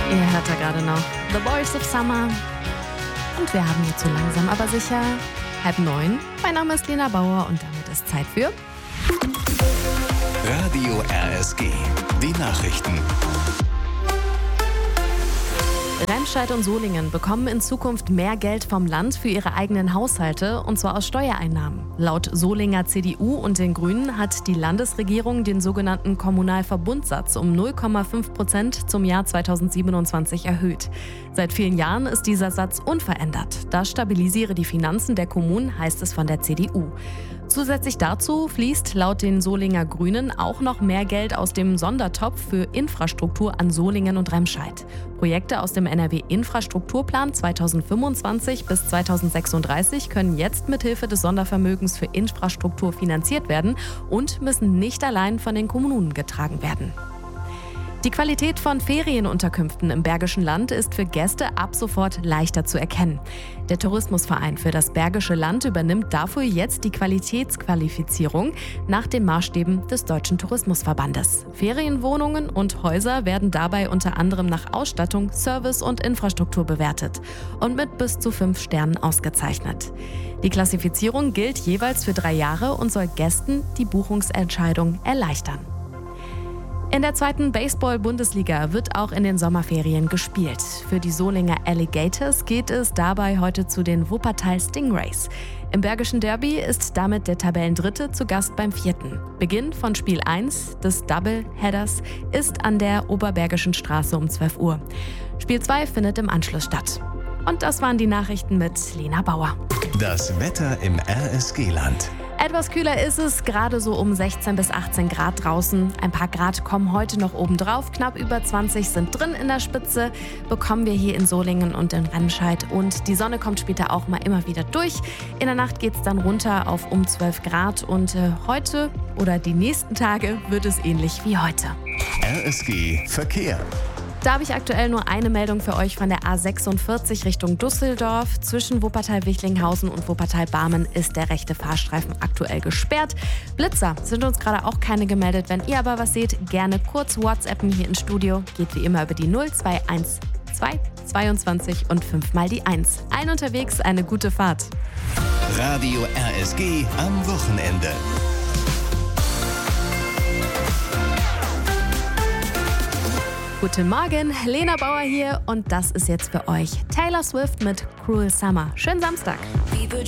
Ihr hört da gerade noch The Voice of Summer. Und wir haben jetzt so langsam aber sicher 8:30. Mein Name ist Lena Bauer und damit ist Zeit für Radio RSG, die Nachrichten. Remscheid und Solingen bekommen in Zukunft mehr Geld vom Land für ihre eigenen Haushalte, und zwar aus Steuereinnahmen. Laut Solinger CDU und den Grünen hat die Landesregierung den sogenannten Kommunalverbundsatz um 0,5% zum Jahr 2027 erhöht. Seit vielen Jahren ist dieser Satz unverändert. Das stabilisiere die Finanzen der Kommunen, heißt es von der CDU. Zusätzlich dazu fließt laut den Solinger Grünen auch noch mehr Geld aus dem Sondertopf für Infrastruktur an Solingen und Remscheid. Projekte aus dem NRW-Infrastrukturplan 2025 bis 2036 können jetzt mithilfe des Sondervermögens für Infrastruktur finanziert werden und müssen nicht allein von den Kommunen getragen werden. Die Qualität von Ferienunterkünften im Bergischen Land ist für Gäste ab sofort leichter zu erkennen. Der Tourismusverein für das Bergische Land übernimmt dafür jetzt die Qualitätsqualifizierung nach den Maßstäben des Deutschen Tourismusverbandes. Ferienwohnungen und Häuser werden dabei unter anderem nach Ausstattung, Service und Infrastruktur bewertet und mit bis zu 5 Sternen ausgezeichnet. Die Klassifizierung gilt jeweils für 3 Jahre und soll Gästen die Buchungsentscheidung erleichtern. In der 2. Baseball-Bundesliga wird auch in den Sommerferien gespielt. Für die Solinger Alligators geht es dabei heute zu den Wuppertal Stingrays. Im Bergischen Derby ist damit der Tabellendritte zu Gast beim 4. Beginn von Spiel 1 des Doubleheaders ist an der Oberbergischen Straße um 12 Uhr. Spiel 2 findet im Anschluss statt. Und das waren die Nachrichten mit Lena Bauer. Das Wetter im RSG-Land. Etwas kühler ist es, gerade so um 16 bis 18 Grad draußen. Ein paar Grad kommen heute noch oben drauf, knapp über 20 sind drin in der Spitze. Bekommen wir hier in Solingen und in Remscheid. Und die Sonne kommt später auch mal immer wieder durch. In der Nacht geht es dann runter auf um 12 Grad. Und heute oder die nächsten Tage wird es ähnlich wie heute. RSG Verkehr. Da habe ich aktuell nur eine Meldung für euch von der A46 Richtung Düsseldorf. Zwischen Wuppertal-Wichlinghausen und Wuppertal-Barmen ist der rechte Fahrstreifen aktuell gesperrt. Blitzer sind uns gerade auch keine gemeldet. Wenn ihr aber was seht, gerne kurz WhatsAppen hier ins Studio. Geht wie immer über die 0212 22 und 5 mal die 1. Allen unterwegs eine gute Fahrt. Radio RSG am Wochenende. Guten Morgen, Lena Bauer hier und das ist jetzt für euch Taylor Swift mit Cruel Summer. Schönen Samstag. People